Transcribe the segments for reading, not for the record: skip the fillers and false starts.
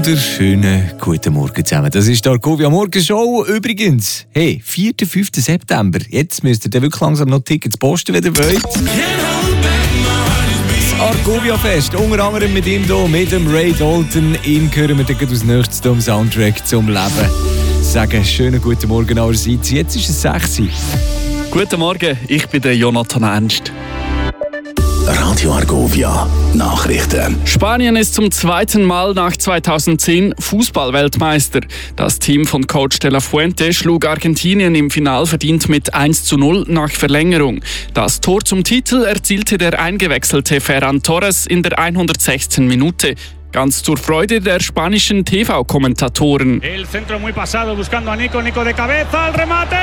wunderschönen guten Morgen zusammen. Das ist die Argovia Morgenshow. Übrigens, hey, 4. 5. September. Jetzt müsst ihr wirklich langsam noch Tickets posten, wenn ihr wollt. Das Argovia-Fest, unter anderem mit ihm hier, mit dem Ray Dalton. Ihn hören wir dann als nächstes zum Soundtrack zum Leben. Sagen schönen guten Morgen allerseits. Jetzt ist es 6 Uhr. Guten Morgen, ich bin der Jonathan Ernst. Radio Argovia Nachrichten. Spanien ist zum zweiten Mal nach 2010 Fußballweltmeister. Das Team von Coach de la Fuente schlug Argentinien im Finale verdient mit 1:0 nach Verlängerung. Das Tor zum Titel erzielte der eingewechselte Ferran Torres in der 106. Minute. Ganz zur Freude der spanischen TV-Kommentatoren. El centro muy pasado buscando a Nico de cabeza, el remate.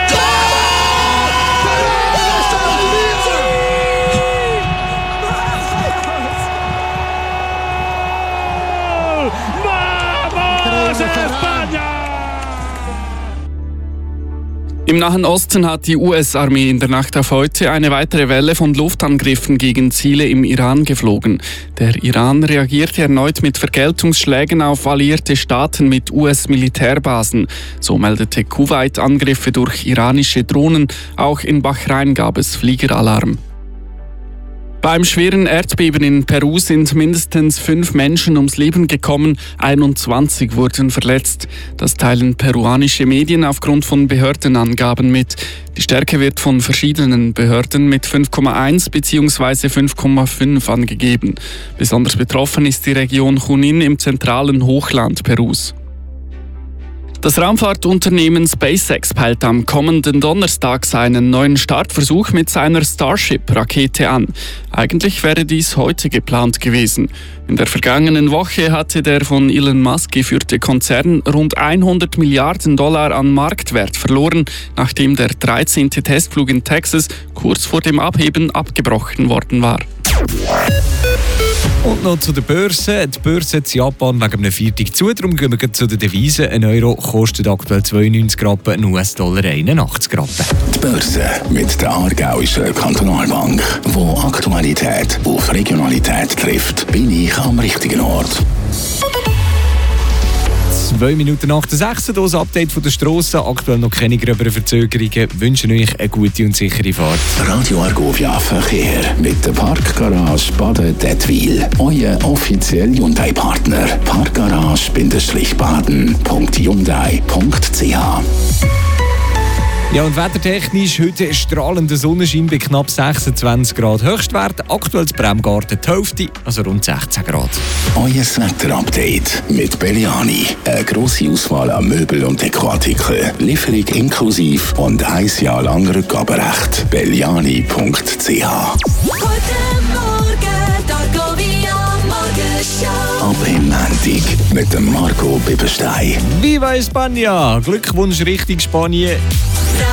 Im Nahen Osten hat die US-Armee in der Nacht auf heute eine weitere Welle von Luftangriffen gegen Ziele im Iran geflogen. Der Iran reagierte erneut mit Vergeltungsschlägen auf alliierte Staaten mit US-Militärbasen. So meldete Kuwait Angriffe durch iranische Drohnen. Auch in Bahrain gab es Fliegeralarm. Beim schweren Erdbeben in Peru sind mindestens 5 Menschen ums Leben gekommen, 21 wurden verletzt. Das teilen peruanische Medien aufgrund von Behördenangaben mit. Die Stärke wird von verschiedenen Behörden mit 5,1 bzw. 5,5 angegeben. Besonders betroffen ist die Region Junín im zentralen Hochland Perus. Das Raumfahrtunternehmen SpaceX peilt am kommenden Donnerstag seinen neuen Startversuch mit seiner Starship-Rakete an. Eigentlich wäre dies heute geplant gewesen. In der vergangenen Woche hatte der von Elon Musk geführte Konzern rund $100 Milliarden an Marktwert verloren, nachdem der 13. Testflug in Texas kurz vor dem Abheben abgebrochen worden war. Und noch zu der Börse. Die Börse in Japan wegen einem Viertag zu. Darum gehen wir zu den Devisen. Ein Euro kostet aktuell 92 Rappen, ein US-Dollar 81 Rappen. Die Börse mit der Aargauischen Kantonalbank, wo Aktualität auf Regionalität trifft, bin ich am richtigen Ort. 2 Minuten nach der 6. Das Update von der Strasse. Aktuell noch keine gröberen Verzögerungen. Wünschen euch eine gute und sichere Fahrt. Radio Argovia Verkehr mit der Parkgarage Baden-Dettwil. Euer offizieller Hyundai-Partner. Parkgarage-baden.hyundai.ch. Ja, und wettertechnisch heute strahlender Sonnenschein bei knapp 26 Grad Höchstwert. Aktuell in Bremgarten die Hälfte, also rund 16 Grad. Euer Wetterupdate mit Belliani. Eine grosse Auswahl an Möbel- und Dekoartikeln. Lieferung inklusive und 1 Jahr lang Rückgaberecht. Belliani.ch. Guten Morgen, Argovia Morgenshow. Ab im Montag mit dem Marco Bibberstein. Viva España! Glückwunsch Richtung Spanien!